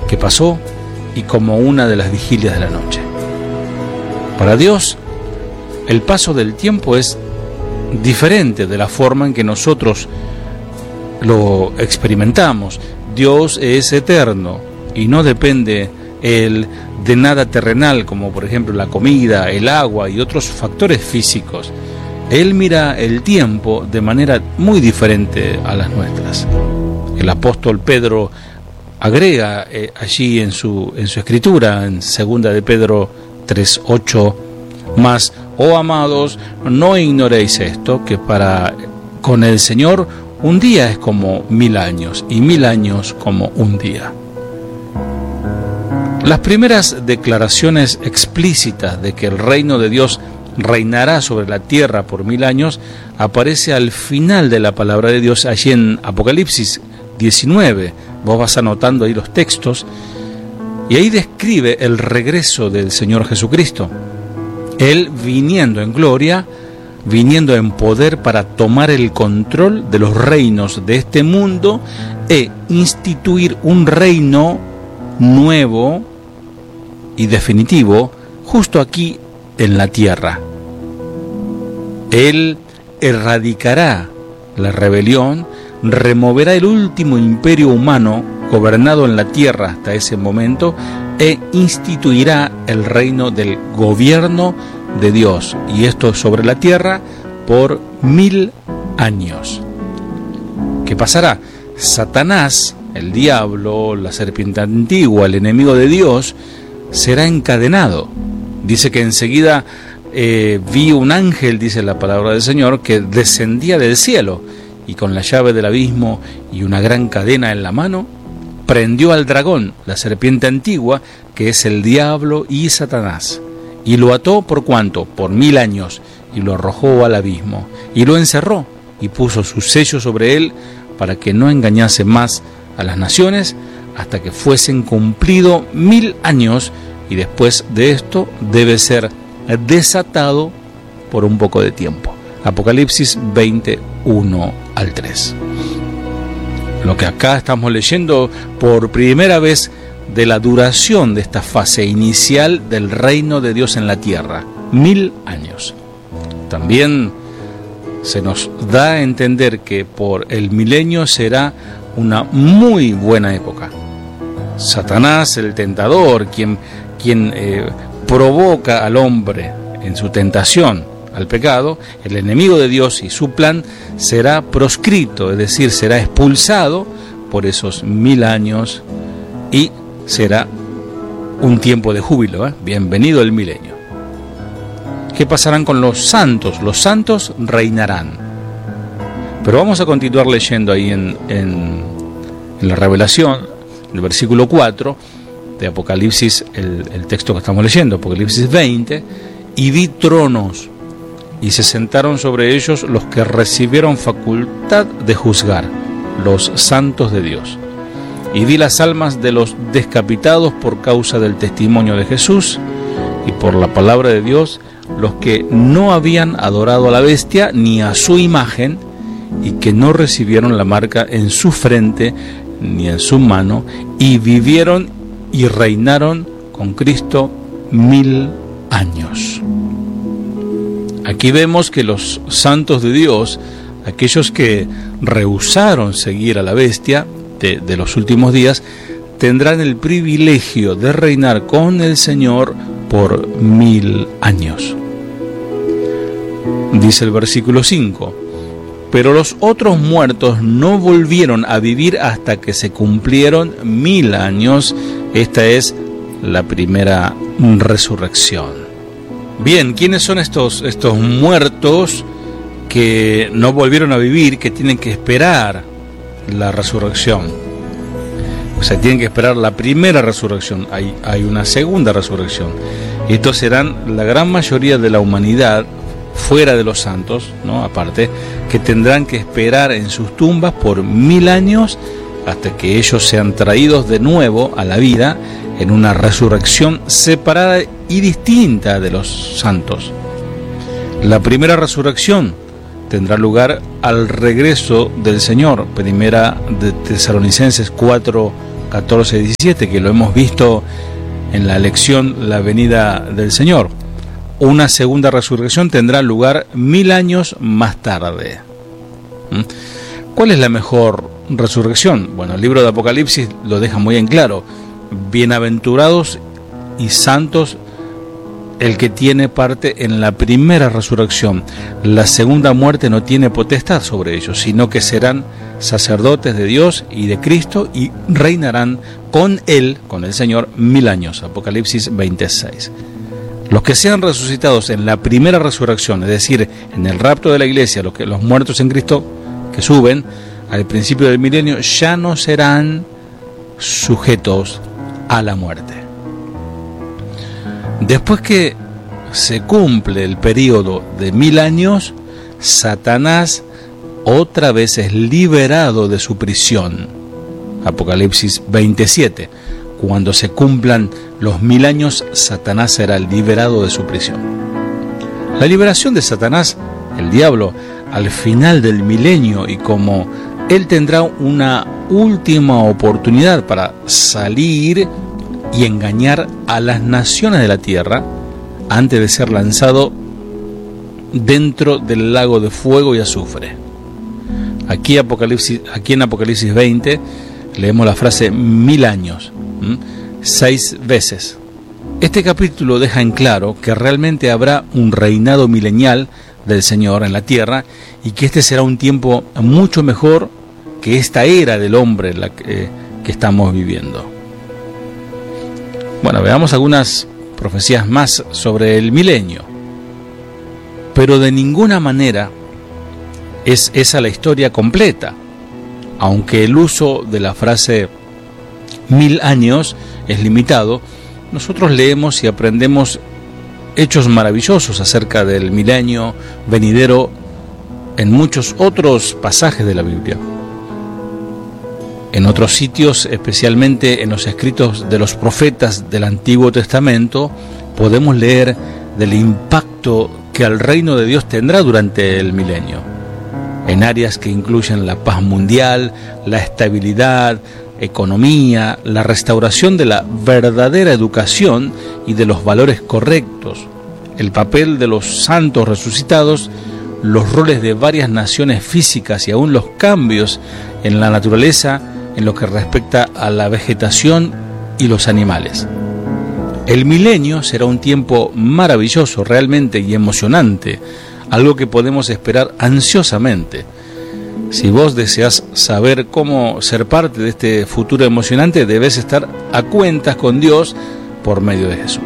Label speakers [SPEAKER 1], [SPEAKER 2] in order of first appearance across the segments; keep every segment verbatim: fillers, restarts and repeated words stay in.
[SPEAKER 1] que pasó y como una de las vigilias de la noche. Para Dios, el paso del tiempo es diferente de la forma en que nosotros lo experimentamos. Dios es eterno y no depende Él de nada terrenal, como por ejemplo la comida, el agua y otros factores físicos. Él mira el tiempo de manera muy diferente a las nuestras. El apóstol Pedro agrega eh, allí en su, en su escritura, en segunda de Pedro tres ocho, mas, oh amados, no ignoréis esto, que para con el Señor un día es como mil años, y mil años como un día. Las primeras declaraciones explícitas de que el reino de Dios reinará sobre la tierra por mil años aparece al final de la palabra de Dios, allí en Apocalipsis diecinueve. Vos vas anotando ahí los textos, y ahí describe el regreso del Señor Jesucristo. Él viniendo en gloria, viniendo en poder para tomar el control de los reinos de este mundo e instituir un reino nuevo y definitivo justo aquí en la tierra. Él erradicará la rebelión, removerá el último imperio humano gobernado en la tierra hasta ese momento e instituirá el reino del gobierno de Dios, y esto sobre la tierra por mil años. ¿Qué pasará? Satanás, el diablo, la serpiente antigua, el enemigo de Dios, será encadenado. Dice que enseguida eh, vi un ángel, dice la palabra del Señor, que descendía del cielo y con la llave del abismo y una gran cadena en la mano, prendió al dragón, la serpiente antigua, que es el diablo y Satanás, y lo ató por cuánto, por mil años, y lo arrojó al abismo, y lo encerró, y puso su sello sobre él, para que no engañase más a las naciones, hasta que fuesen cumplido mil años, y después de esto debe ser desatado por un poco de tiempo. Apocalipsis veinte, uno al tres. Lo que acá estamos leyendo por primera vez de la duración de esta fase inicial del reino de Dios en la tierra, mil años. También se nos da a entender que por el milenio será una muy buena época. Satanás, el tentador, quien, quien eh, provoca al hombre en su tentación al pecado, el enemigo de Dios y su plan, será proscrito, es decir, será expulsado por esos mil años y será un tiempo de júbilo, ¿eh? Bienvenido el milenio. ¿Qué pasarán con los santos? Los santos reinarán. Pero vamos a continuar leyendo ahí en, en, en la Revelación, el versículo cuatro de Apocalipsis, el, el texto que estamos leyendo, Apocalipsis veinte, y vi tronos, y se sentaron sobre ellos los que recibieron facultad de juzgar, los santos de Dios. Y vi las almas de los descapitados por causa del testimonio de Jesús y por la palabra de Dios, los que no habían adorado a la bestia ni a su imagen, y que no recibieron la marca en su frente ni en su mano, y vivieron y reinaron con Cristo mil años. Aquí vemos que los santos de Dios, aquellos que rehusaron seguir a la bestia de, de los últimos días, tendrán el privilegio de reinar con el Señor por mil años. Dice el versículo cinco, pero los otros muertos no volvieron a vivir hasta que se cumplieron mil años. Esta es la primera resurrección. Bien, ¿quiénes son estos, estos muertos que no volvieron a vivir, que tienen que esperar la resurrección? O sea, tienen que esperar la primera resurrección. Hay, hay una segunda resurrección. Y estos serán la gran mayoría de la humanidad, fuera de los santos, ¿no? Aparte, que tendrán que esperar en sus tumbas por mil años hasta que ellos sean traídos de nuevo a la vida en una resurrección separada y distinta de los santos. La primera resurrección tendrá lugar al regreso del Señor. Primera de Tesalonicenses cuatro catorce diecisiete, que lo hemos visto en la lección La venida del Señor. Una segunda resurrección tendrá lugar mil años más tarde. ¿Mm? ¿Cuál es la mejor resurrección? Bueno, el libro de Apocalipsis lo deja muy en claro. Bienaventurados y santos el que tiene parte en la primera resurrección. La segunda muerte no tiene potestad sobre ellos, sino que serán sacerdotes de Dios y de Cristo y reinarán con Él, con el Señor, mil años. Apocalipsis veintiséis. Los que sean resucitados en la primera resurrección, es decir, en el rapto de la iglesia, los, que, los muertos en Cristo que suben al principio del milenio, ya no serán sujetos a la muerte. Después que se cumple el periodo de mil años, Satanás otra vez es liberado de su prisión. Apocalipsis veintisiete. Cuando se cumplan los mil años, Satanás será liberado de su prisión. La liberación de Satanás, el diablo, al final del milenio, y como él tendrá una última oportunidad para salir y engañar a las naciones de la tierra antes de ser lanzado dentro del lago de fuego y azufre. Aquí, Apocalipsis, aquí en Apocalipsis veinte leemos la frase mil años, ¿m? seis veces. Este capítulo deja en claro que realmente habrá un reinado milenial del Señor en la tierra y que este será un tiempo mucho mejor que esta era del hombre la que, eh, que estamos viviendo. Bueno, veamos algunas profecías más sobre el milenio. Pero de ninguna manera es esa la historia completa, aunque el uso de la frase mil años es limitado. Nosotros leemos y aprendemos hechos maravillosos acerca del milenio venidero en muchos otros pasajes de la Biblia. En otros sitios, especialmente en los escritos de los profetas del Antiguo Testamento, podemos leer del impacto que el reino de Dios tendrá durante el milenio, en áreas que incluyen la paz mundial, la estabilidad, economía, la restauración de la verdadera educación y de los valores correctos, el papel de los santos resucitados, los roles de varias naciones físicas y aún los cambios en la naturaleza en lo que respecta a la vegetación y los animales. El milenio será un tiempo maravilloso realmente y emocionante, algo que podemos esperar ansiosamente. Si vos deseas saber cómo ser parte de este futuro emocionante, debes estar a cuentas con Dios por medio de Jesús.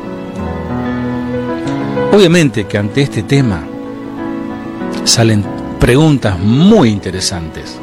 [SPEAKER 1] Obviamente que ante este tema salen preguntas muy interesantes.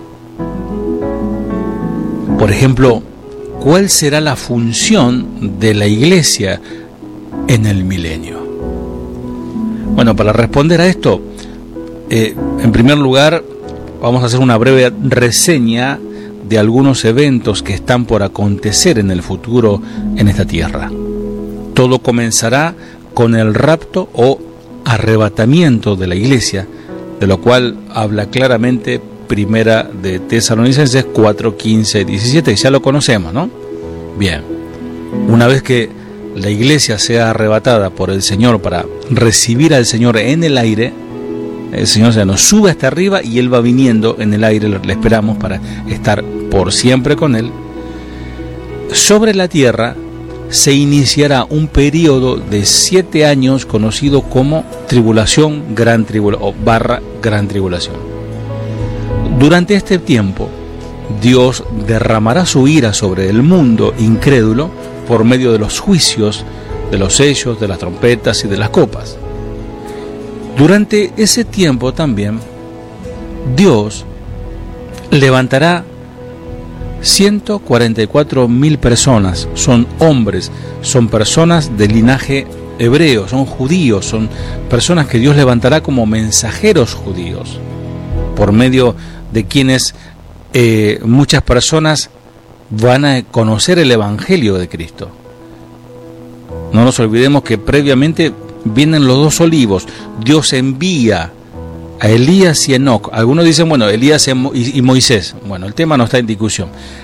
[SPEAKER 1] Por ejemplo, ¿cuál será la función de la iglesia en el milenio? Bueno, para responder a esto, eh, en primer lugar, vamos a hacer una breve reseña de algunos eventos que están por acontecer en el futuro en esta tierra. Todo comenzará con el rapto o arrebatamiento de la iglesia, de lo cual habla claramente Primera de Tesalonicenses cuatro, quince, diecisiete, y ya lo conocemos, ¿no? Bien, una vez que la iglesia sea arrebatada por el Señor para recibir al Señor en el aire, el Señor se nos sube hasta arriba y Él va viniendo en el aire, le esperamos para estar por siempre con Él. Sobre la tierra se iniciará un periodo de siete años conocido como tribulación, gran tribulación o barra gran tribulación. Durante este tiempo, Dios derramará su ira sobre el mundo incrédulo por medio de los juicios, de los sellos, de las trompetas y de las copas. Durante ese tiempo también, Dios levantará ciento cuarenta y cuatro mil personas, son hombres, son personas de linaje hebreo, son judíos, son personas que Dios levantará como mensajeros judíos, por medio de quienes eh, muchas personas van a conocer el Evangelio de Cristo. No nos olvidemos que previamente vienen los dos olivos. Dios envía a Elías y Enoc. Algunos dicen, bueno, Elías y Moisés. Bueno, el tema no está en discusión.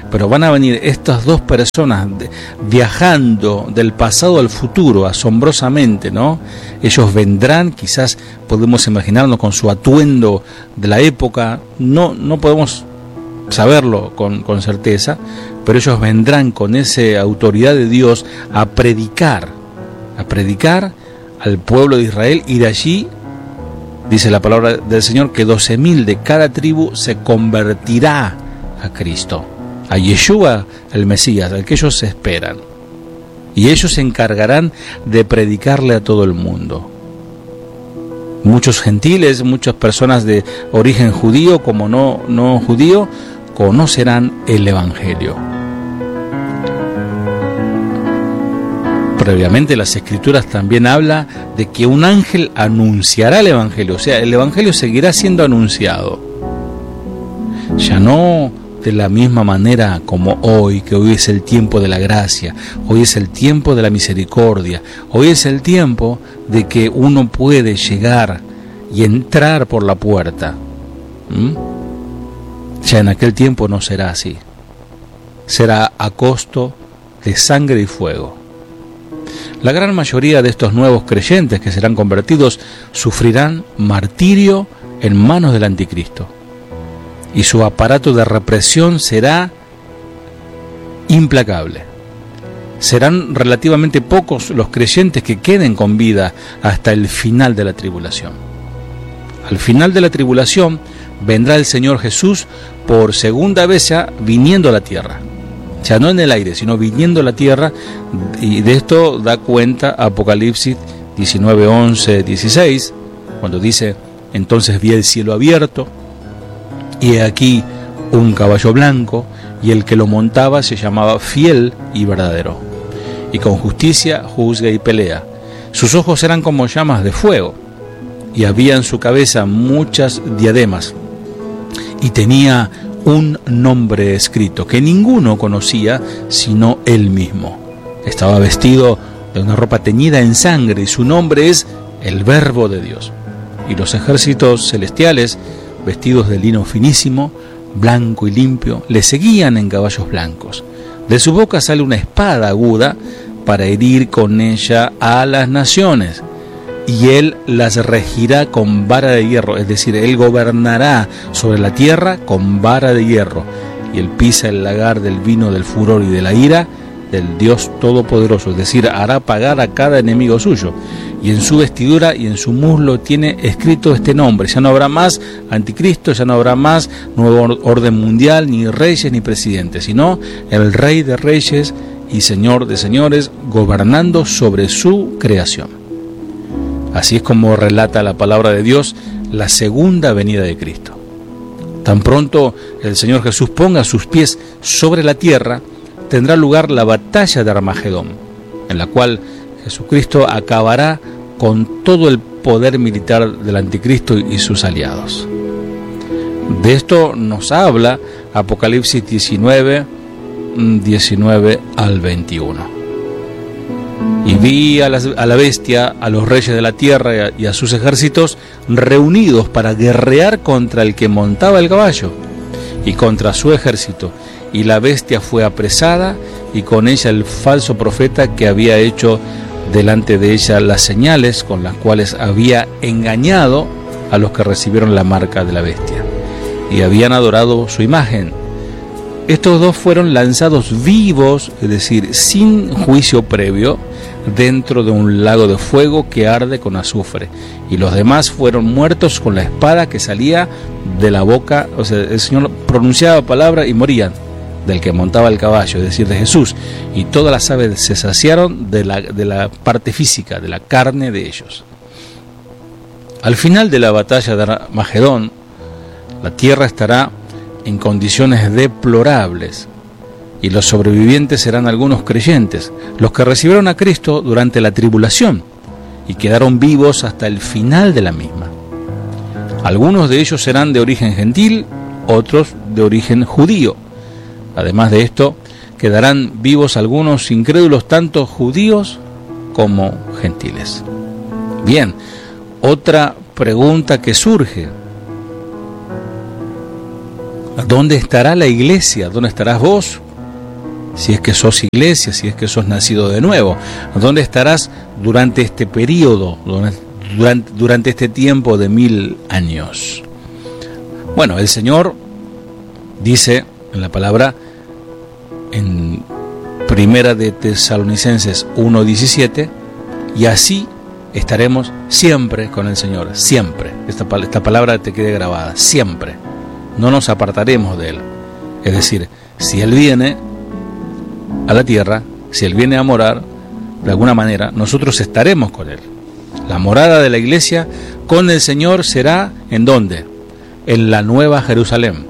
[SPEAKER 1] pero van a venir estas dos personas de, viajando del pasado al futuro asombrosamente, ¿no? Ellos vendrán, quizás podemos imaginarnos con su atuendo de la época, no, no podemos saberlo con, con certeza, pero ellos vendrán con esa autoridad de Dios a predicar, a predicar al pueblo de Israel, y de allí dice la palabra del Señor que doce mil de cada tribu se convertirá a Cristo, a Yeshua, el Mesías, al que ellos esperan. Y ellos se encargarán de predicarle a todo el mundo. Muchos gentiles, muchas personas de origen judío como no, no judío, conocerán el Evangelio. Previamente las Escrituras también habla de que un ángel anunciará el Evangelio, o sea, el Evangelio seguirá siendo anunciado. Ya no de la misma manera como hoy, que hoy es el tiempo de la gracia, hoy es el tiempo de la misericordia, hoy es el tiempo de que uno puede llegar y entrar por la puerta. ¿Mm? Ya en aquel tiempo no será así, será a costo de sangre y fuego. La gran mayoría de estos nuevos creyentes que serán convertidos sufrirán martirio en manos del anticristo, y su aparato de represión será implacable. Serán relativamente pocos los creyentes que queden con vida hasta el final de la tribulación. Al final de la tribulación vendrá el Señor Jesús por segunda vez ya viniendo a la tierra. O sea, no en el aire, sino viniendo a la tierra, y de esto da cuenta Apocalipsis diecinueve, once, dieciséis, cuando dice: entonces vi el cielo abierto, y he aquí un caballo blanco, y el que lo montaba se llamaba Fiel y Verdadero, y con justicia juzga y pelea. Sus ojos eran como llamas de fuego, y había en su cabeza muchas diademas, y tenía un nombre escrito que ninguno conocía sino él mismo. Estaba vestido de una ropa teñida en sangre, y su nombre es el Verbo de Dios. Y los ejércitos celestiales, vestidos de lino finísimo, blanco y limpio, le seguían en caballos blancos. De su boca sale una espada aguda para herir con ella a las naciones, y él las regirá con vara de hierro, es decir, él gobernará sobre la tierra con vara de hierro, y él pisa el lagar del vino del furor y de la ira del Dios Todopoderoso, es decir, hará pagar a cada enemigo suyo, y en su vestidura y en su muslo tiene escrito este nombre. Ya no habrá más anticristo, ya no habrá más nuevo orden mundial, ni reyes ni presidentes, sino el Rey de reyes y Señor de señores, gobernando sobre su creación. Así es como relata la palabra de Dios la segunda venida de Cristo. Tan pronto el Señor Jesús ponga sus pies sobre la tierra, tendrá lugar la batalla de Armagedón, en la cual Jesucristo acabará con todo el poder militar del anticristo y sus aliados. De esto nos habla Apocalipsis diecinueve, diecinueve al veintiuno. Y vi a la, a la bestia, a los reyes de la tierra y a, y a sus ejércitos reunidos para guerrear contra el que montaba el caballo y contra su ejército. Y la bestia fue apresada, y con ella el falso profeta que había hecho delante de ella las señales con las cuales había engañado a los que recibieron la marca de la bestia y habían adorado su imagen. Estos dos fueron lanzados vivos, es decir, sin juicio previo, dentro de un lago de fuego que arde con azufre, y los demás fueron muertos con la espada que salía de la boca. O sea, el Señor pronunciaba palabra y morían, del que montaba el caballo, es decir, de Jesús, y todas las aves se saciaron de la, de la parte física, de la carne de ellos. Al final de la batalla de Armagedón, la tierra estará en condiciones deplorables, y los sobrevivientes serán algunos creyentes, los que recibieron a Cristo durante la tribulación y quedaron vivos hasta el final de la misma. Algunos de ellos serán de origen gentil, otros de origen judío. Además de esto, quedarán vivos algunos incrédulos, tanto judíos como gentiles. Bien, otra pregunta que surge: ¿Dónde estará la iglesia? ¿Dónde estarás vos? Si es que sos iglesia, si es que sos nacido de nuevo. ¿Dónde estarás durante este periodo, durante, durante este tiempo de mil años? Bueno, el Señor dice en la palabra, en Primera de Tesalonicenses uno diecisiete, y así estaremos siempre con el Señor, siempre. Esta, esta palabra te quede grabada, siempre. No nos apartaremos de Él. Es decir, si Él viene a la tierra, si Él viene a morar, de alguna manera, nosotros estaremos con Él. La morada de la iglesia con el Señor será, ¿en dónde? En la Nueva Jerusalén.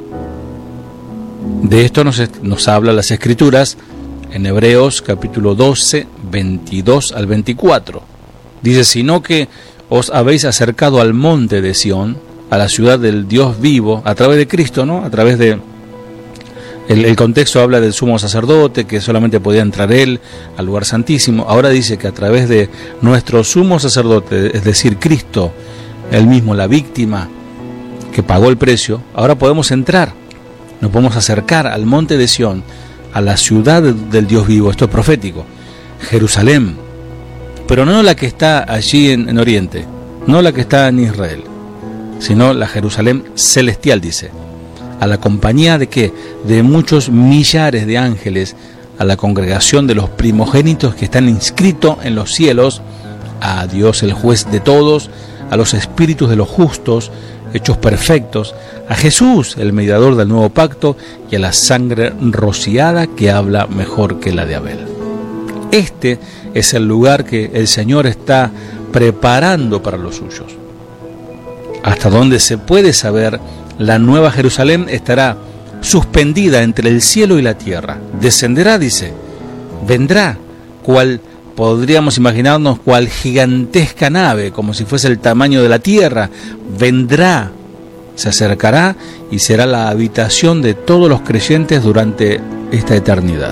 [SPEAKER 1] De esto nos, nos habla las Escrituras en Hebreos capítulo doce, veintidós al veinticuatro. Dice, sino que os habéis acercado al monte de Sión, a la ciudad del Dios vivo, a través de Cristo, ¿no? A través de... El, el contexto habla del sumo sacerdote, que solamente podía entrar él al lugar santísimo. Ahora dice que a través de nuestro sumo sacerdote, es decir, Cristo, él mismo, la víctima que pagó el precio, ahora podemos entrar, nos podemos acercar al monte de Sión, a la ciudad del Dios vivo. Esto es profético. Jerusalén, pero no la que está allí en, en Oriente, no la que está en Israel, sino la Jerusalén celestial, dice, a la compañía de qué, de muchos millares de ángeles, a la congregación de los primogénitos que están inscritos en los cielos, a Dios el juez de todos, a los espíritus de los justos hechos perfectos, a Jesús el mediador del nuevo pacto, y a la sangre rociada que habla mejor que la de Abel. Este es el lugar que el Señor está preparando para los suyos. Hasta donde se puede saber, la Nueva Jerusalén estará suspendida entre el cielo y la tierra. Descenderá, dice, vendrá, cual podríamos imaginarnos, cual gigantesca nave, como si fuese el tamaño de la tierra. Vendrá, se acercará y será la habitación de todos los creyentes durante esta eternidad.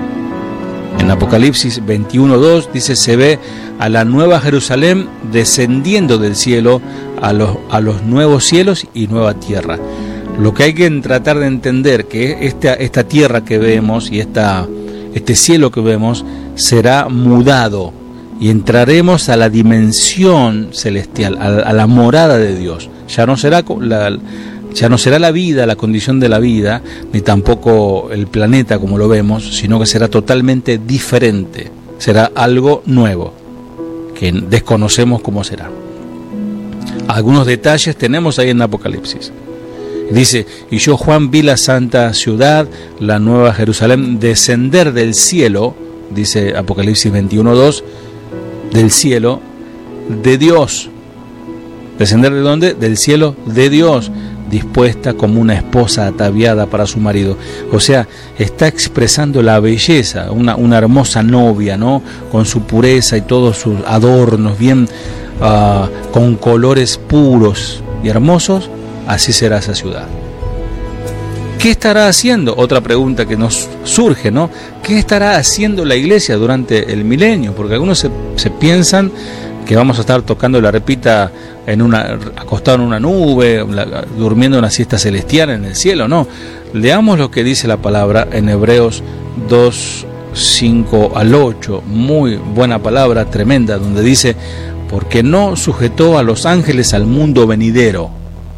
[SPEAKER 1] En Apocalipsis veintiuno dos dice, se ve a la Nueva Jerusalén descendiendo del cielo a los, a los nuevos cielos y nueva tierra. Lo que hay que tratar de entender, que esta, esta tierra que vemos y esta, este cielo que vemos será mudado y entraremos a la dimensión celestial, a, a la morada de Dios. Ya no será la, ya no será la vida, la condición de la vida, ni tampoco el planeta como lo vemos, sino que será totalmente diferente. Será algo nuevo, que desconocemos cómo será. Algunos detalles tenemos ahí en Apocalipsis. Dice, y yo, Juan, vi la santa ciudad, la nueva Jerusalén, descender del cielo, dice Apocalipsis veintiuno dos, del cielo de Dios. ¿Descender de dónde? Del cielo de Dios, dispuesta como una esposa ataviada para su marido. O sea, está expresando la belleza, una, una hermosa novia, ¿no? Con su pureza y todos sus adornos, bien uh, con colores puros y hermosos. Así será esa ciudad. ¿Qué estará haciendo? Otra pregunta que nos surge, ¿no? ¿Qué estará haciendo la iglesia durante el milenio? Porque algunos se, se piensan que vamos a estar tocando la repita en una, acostado en una nube, la, durmiendo una siesta celestial en el cielo. No, leamos lo que dice la palabra en Hebreos dos, cinco al ocho, muy buena palabra, tremenda, donde dice, porque no sujetó a los ángeles al mundo venidero.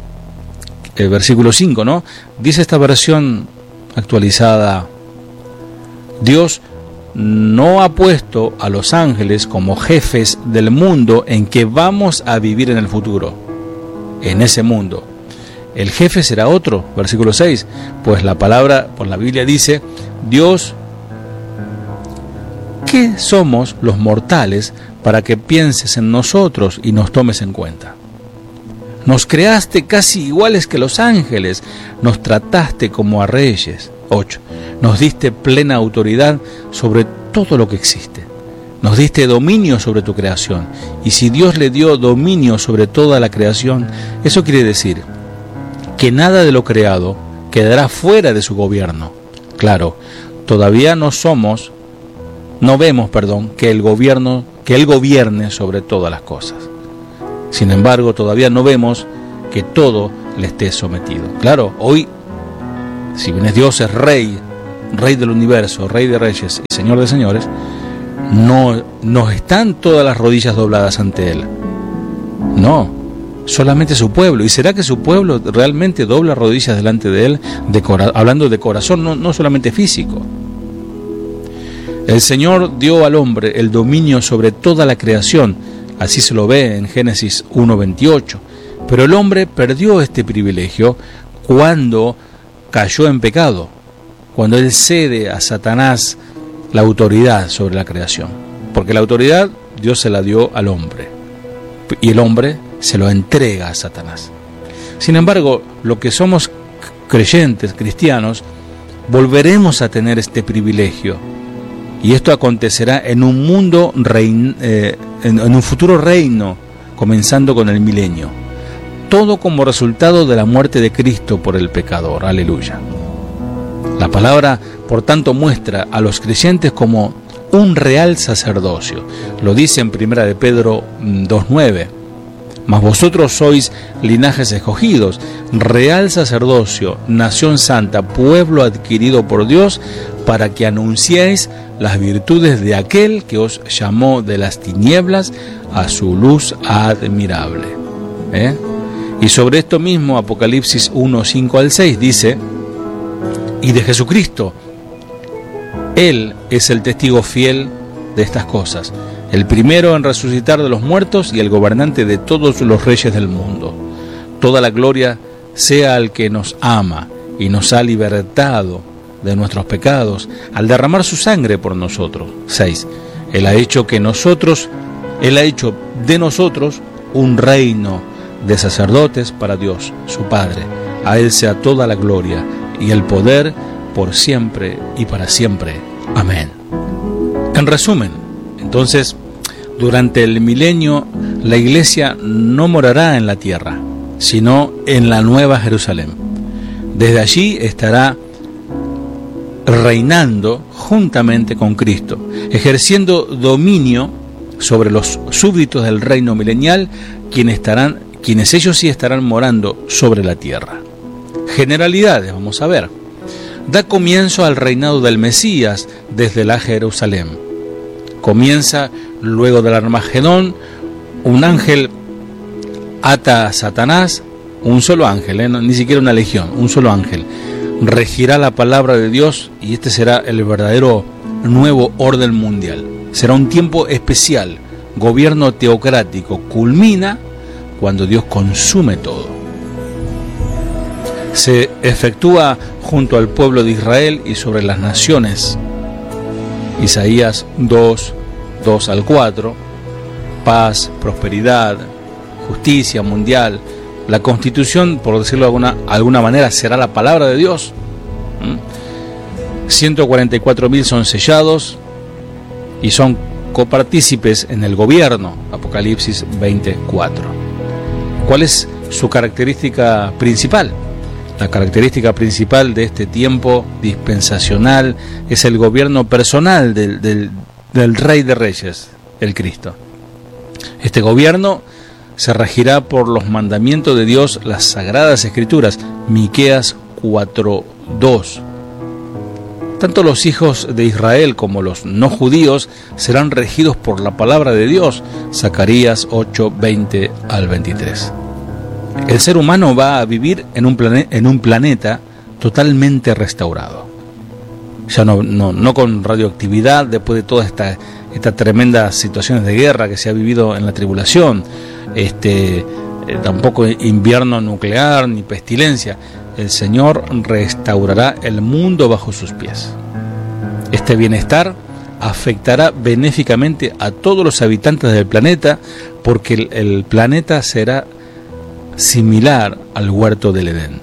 [SPEAKER 1] El versículo cinco, ¿no? Dice esta versión actualizada, Dios no ha puesto a los ángeles como jefes del mundo en que vamos a vivir en el futuro, en ese mundo. El jefe será otro, versículo seis, pues la palabra, por la Biblia dice, Dios, ¿qué somos los mortales para que pienses en nosotros y nos tomes en cuenta? Nos creaste casi iguales que los ángeles, nos trataste como a reyes. ocho. Nos diste plena autoridad sobre todo lo que existe. Nos diste dominio sobre tu creación. Y si Dios le dio dominio sobre toda la creación, eso quiere decir que nada de lo creado quedará fuera de su gobierno. Claro, todavía no somos, no vemos, perdón, que el gobierno, que Él gobierne sobre todas las cosas. Sin embargo, todavía no vemos que todo le esté sometido. Claro, hoy si bien es Dios, es Rey, Rey del universo, Rey de reyes y Señor de señores, no, no están todas las rodillas dobladas ante Él. No, solamente su pueblo. ¿Y será que su pueblo realmente dobla rodillas delante de Él, de cora- hablando de corazón, no, no solamente físico? El Señor dio al hombre el dominio sobre toda la creación, así se lo ve en Génesis uno veintiocho, pero el hombre perdió este privilegio cuando cayó en pecado, cuando él cede a Satanás la autoridad sobre la creación, porque la autoridad Dios se la dio al hombre y el hombre se lo entrega a Satanás. Sin embargo, los que somos creyentes, cristianos, volveremos a tener este privilegio, y esto acontecerá en un mundo rein, eh, en, en un futuro reino, comenzando con el milenio, todo como resultado de la muerte de Cristo por el pecador. Aleluya. La palabra, por tanto, muestra a los creyentes como un real sacerdocio. Lo dice en primera de Pedro dos nueve. Mas vosotros sois linajes escogidos, real sacerdocio, nación santa, pueblo adquirido por Dios, para que anunciéis las virtudes de aquel que os llamó de las tinieblas a su luz admirable. ¿Eh? Y sobre esto mismo, Apocalipsis uno, cinco al seis dice: y de Jesucristo, Él es el testigo fiel de estas cosas, el primero en resucitar de los muertos y el gobernante de todos los reyes del mundo. Toda la gloria sea al que nos ama y nos ha libertado de nuestros pecados al derramar su sangre por nosotros. seis. Él ha hecho que nosotros, Él ha hecho de nosotros un reino de sacerdotes para Dios, su Padre. A Él sea toda la gloria y el poder por siempre y para siempre. Amén. En resumen, entonces, durante el milenio, la iglesia no morará en la tierra, sino en la Nueva Jerusalén. Desde allí estará reinando juntamente con Cristo, ejerciendo dominio sobre los súbditos del reino milenial, quienes estarán, quienes ellos sí estarán morando sobre la tierra. Generalidades, vamos a ver. Da comienzo al reinado del Mesías desde la Jerusalén. Comienza luego del Armagedón, un ángel ata a Satanás, un solo ángel, ¿eh? No, ni siquiera una legión, un solo ángel. Regirá la palabra de Dios y este será el verdadero nuevo orden mundial. Será un tiempo especial, gobierno teocrático, culmina cuando Dios consume todo. Se efectúa junto al pueblo de Israel y sobre las naciones. Isaías dos, dos al cuatro, paz, prosperidad, justicia mundial. La constitución, por decirlo de alguna, alguna manera, será la palabra de Dios. ¿Mm? ciento cuarenta y cuatro mil son sellados y son copartícipes en el gobierno. Apocalipsis veinticuatro. ¿Cuál es su característica principal? La característica principal de este tiempo dispensacional es el gobierno personal del, del, del Rey de Reyes, el Cristo. Este gobierno se regirá por los mandamientos de Dios, las Sagradas Escrituras, Miqueas cuatro dos. Tanto los hijos de Israel como los no judíos serán regidos por la palabra de Dios, Zacarías ocho, veinte al veintitrés. El ser humano va a vivir en un, plane- en un planeta totalmente restaurado. Ya no, no, no con radioactividad, después de todas estas esta tremendas situaciones de guerra que se ha vivido en la tribulación, este, eh, tampoco invierno nuclear ni pestilencia. El Señor restaurará el mundo bajo sus pies. Este bienestar afectará benéficamente a todos los habitantes del planeta, porque el, el planeta será similar al huerto del Edén.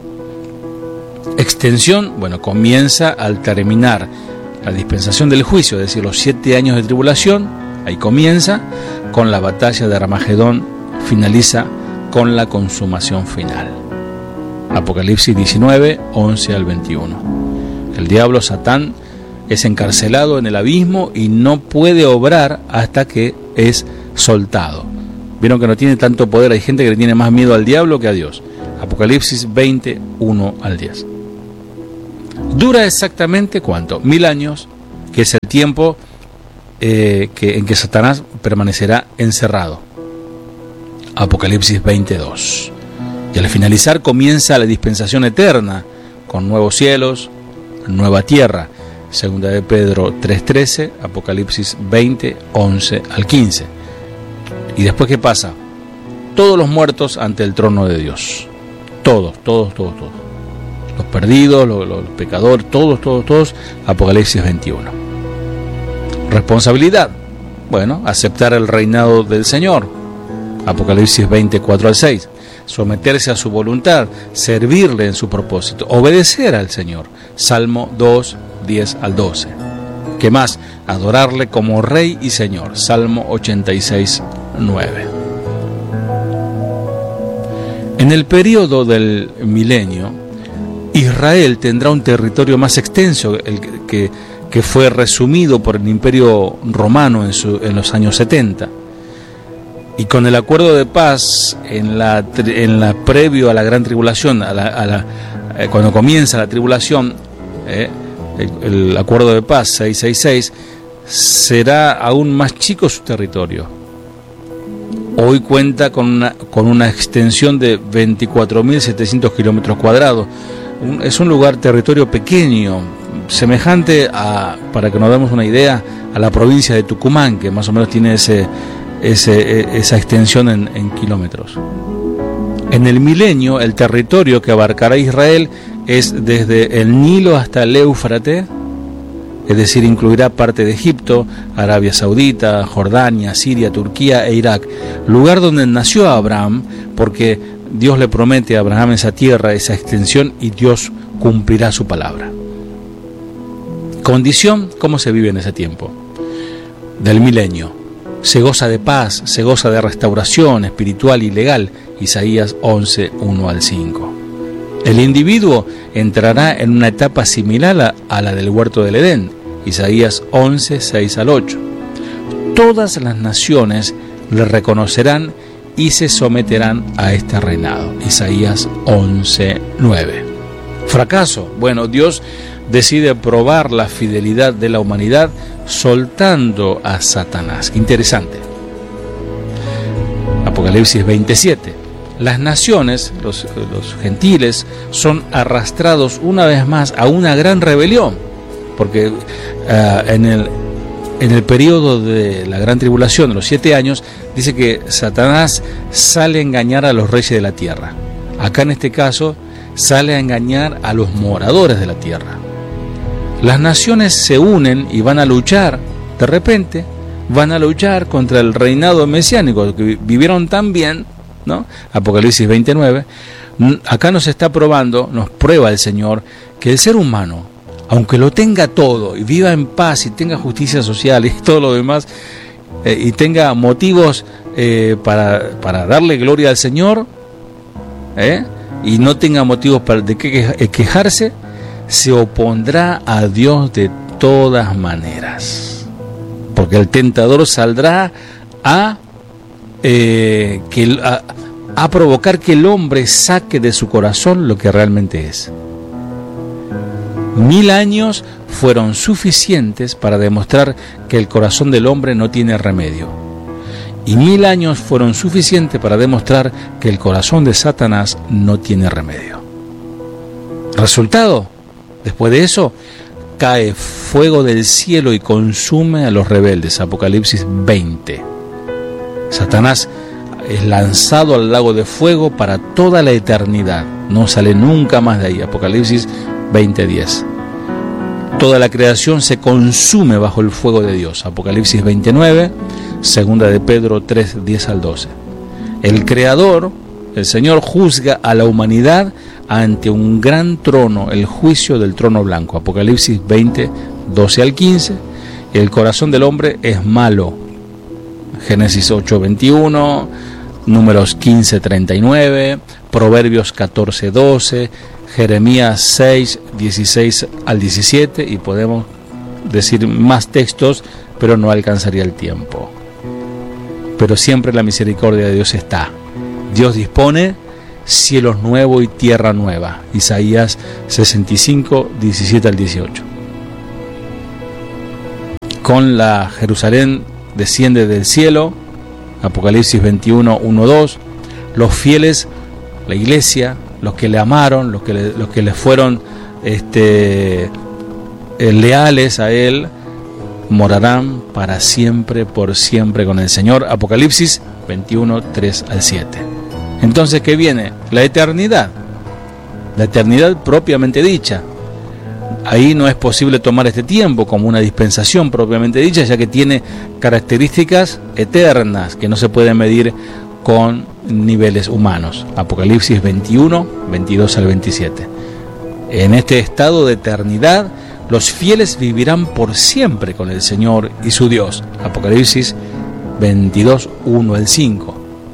[SPEAKER 1] Extensión, bueno, comienza al terminar la dispensación del juicio, es decir, los siete años de tribulación, ahí comienza con la batalla de Armagedón, finaliza con la consumación final. Apocalipsis diecinueve, once al veintiuno. El diablo, Satán, es encarcelado en el abismo y no puede obrar hasta que es soltado. Vieron que no tiene tanto poder, hay gente que le tiene más miedo al diablo que a Dios. Apocalipsis veinte, uno al diez. Dura exactamente ¿cuánto? Mil años, que es el tiempo eh, que, en que Satanás permanecerá encerrado. Apocalipsis veintidós. Y al finalizar comienza la dispensación eterna, con nuevos cielos, nueva tierra. Segunda de Pedro tres trece, Apocalipsis veinte, once al quince. ¿Y después qué pasa? Todos los muertos ante el trono de Dios. Todos, todos, todos, todos. Los perdidos, los, los pecadores, todos, todos, todos. Apocalipsis veintiuno. Responsabilidad. Bueno, aceptar el reinado del Señor. Apocalipsis veinticuatro al seis. Someterse a su voluntad, servirle en su propósito, obedecer al Señor. Salmo dos, diez al doce. ¿Qué más? Adorarle como Rey y Señor. Salmo ochenta y seis, nueve. En el periodo del milenio, Israel tendrá un territorio más extenso, el que, que fue resumido por el Imperio Romano en, su, en los años setenta. Y con el acuerdo de paz en la, en la previo a la gran tribulación, a la, a la, eh, cuando comienza la tribulación, eh, el, el acuerdo de paz seiscientos sesenta y seis, será aún más chico su territorio. Hoy cuenta con una, con una extensión de veinticuatro mil setecientos kilómetros cuadrados. Un, es un lugar, territorio pequeño, semejante a, para que nos demos una idea, a la provincia de Tucumán, que más o menos tiene ese Ese, esa extensión en, en kilómetros. En el milenio, el territorio que abarcará Israel es desde el Nilo hasta el Éufrates, es decir, incluirá parte de Egipto, Arabia Saudita, Jordania, Siria, Turquía e Irak, lugar donde nació Abraham, porque Dios le promete a Abraham esa tierra, esa extensión, y Dios cumplirá su palabra. Condición: ¿cómo se vive en ese tiempo del milenio? Se goza de paz, se goza de restauración espiritual y legal. Isaías once, uno al cinco. El individuo entrará en una etapa similar a, a la del huerto del Edén. Isaías once, seis al ocho. Todas las naciones le reconocerán y se someterán a este reinado. Isaías once, nueve. Fracaso. Bueno, Dios decide probar la fidelidad de la humanidad soltando a Satanás. Interesante. Apocalipsis veintisiete. Las naciones, los, los gentiles, son arrastrados una vez más a una gran rebelión, porque uh, en el en el periodo de la gran tribulación de los siete años dice que Satanás sale a engañar a los reyes de la tierra. Acá en este caso sale a engañar a los moradores de la tierra. Las naciones se unen y van a luchar, de repente, van a luchar contra el reinado mesiánico, que vivieron tan bien, ¿no? Apocalipsis veintinueve. Acá nos está probando, nos prueba el Señor, que el ser humano, aunque lo tenga todo, y viva en paz, y tenga justicia social, y todo lo demás, eh, y tenga motivos eh, para, para darle gloria al Señor, ¿eh? y no tenga motivos para, de qué quejarse, se opondrá a Dios de todas maneras, porque el tentador saldrá a, eh, que, a, a provocar que el hombre saque de su corazón lo que realmente es. Mil años fueron suficientes para demostrar que el corazón del hombre no tiene remedio, y mil años fueron suficientes para demostrar que el corazón de Satanás no tiene remedio. ¿Resultado? Después de eso, cae fuego del cielo y consume a los rebeldes. Apocalipsis veinte. Satanás es lanzado al lago de fuego para toda la eternidad. No sale nunca más de ahí. Apocalipsis veinte, diez. Toda la creación se consume bajo el fuego de Dios. Apocalipsis veintinueve. Segunda de Pedro tres, diez al doce. El Creador, el Señor, juzga a la humanidad ante un gran trono, el juicio del trono blanco. Apocalipsis veinte, doce al quince. El corazón del hombre es malo. Génesis ocho, veintiuno, Números quince, treinta y nueve, Proverbios catorce, doce, Jeremías seis, dieciséis al diecisiete, y podemos decir más textos, pero no alcanzaría el tiempo. Pero siempre la misericordia de Dios está. Dios dispone, cielos nuevos y tierra nueva. Isaías sesenta y cinco, diecisiete al dieciocho. Con la Jerusalén desciende del cielo, Apocalipsis veintiuno, uno, dos. Los fieles, la iglesia, los que le amaron, los que le, los que le fueron este, eh, leales a él, morarán para siempre, por siempre con el Señor. Apocalipsis veintiuno, tres al siete. Entonces, ¿qué viene? La eternidad. La eternidad propiamente dicha. Ahí no es posible tomar este tiempo como una dispensación propiamente dicha, ya que tiene características eternas que no se pueden medir con niveles humanos. Apocalipsis veintiuno, veintidós al veintisiete. En este estado de eternidad, los fieles vivirán por siempre con el Señor y su Dios. Apocalipsis veintidós, uno al cinco.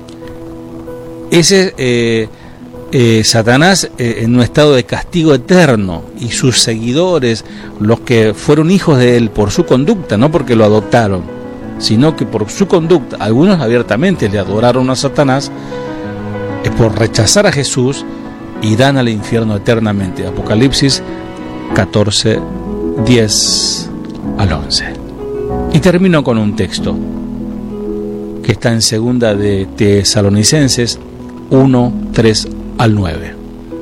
[SPEAKER 1] Ese eh, eh, Satanás eh, en un estado de castigo eterno, y sus seguidores, los que fueron hijos de él por su conducta, no porque lo adoptaron, sino que por su conducta, algunos abiertamente le adoraron a Satanás, es por rechazar a Jesús, irán al infierno eternamente. Apocalipsis catorce, diez al once. Y termino con un texto que está en segunda de Tesalonicenses uno, tres al nueve.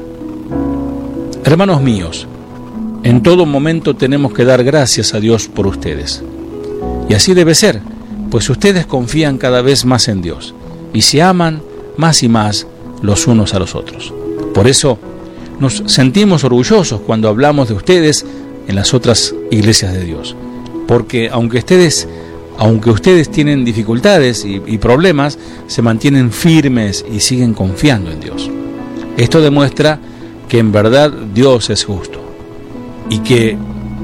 [SPEAKER 1] Hermanos míos, en todo momento tenemos que dar gracias a Dios por ustedes. Y así debe ser, pues ustedes confían cada vez más en Dios y se aman más y más los unos a los otros. Por eso nos sentimos orgullosos cuando hablamos de ustedes en las otras iglesias de Dios, porque aunque ustedes aunque ustedes tienen dificultades y, y problemas, se mantienen firmes y siguen confiando en Dios. Esto demuestra que en verdad Dios es justo y que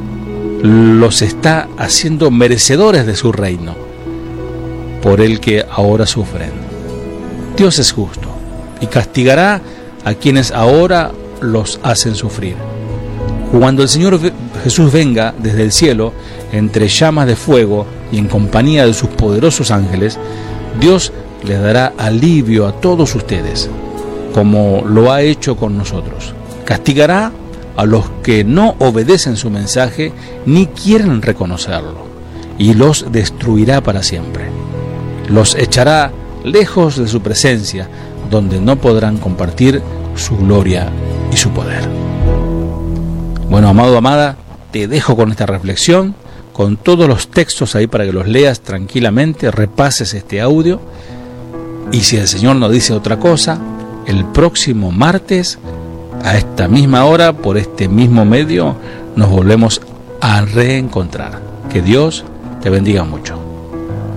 [SPEAKER 1] los está haciendo merecedores de su reino, por el que ahora sufren. Dios es justo y castigará a quienes ahora los hacen sufrir. Cuando el Señor Jesús venga desde el cielo, entre llamas de fuego y en compañía de sus poderosos ángeles, Dios les dará alivio a todos ustedes, como lo ha hecho con nosotros. Castigará a los que no obedecen su mensaje ni quieren reconocerlo, y los destruirá para siempre. Los echará lejos de su presencia, donde no podrán compartir su gloria y su poder. Bueno, amado, amada, te dejo con esta reflexión, con todos los textos ahí para que los leas tranquilamente, repases este audio, y si el Señor nos dice otra cosa, el próximo martes, a esta misma hora, por este mismo medio, nos volvemos a reencontrar. Que Dios te bendiga mucho.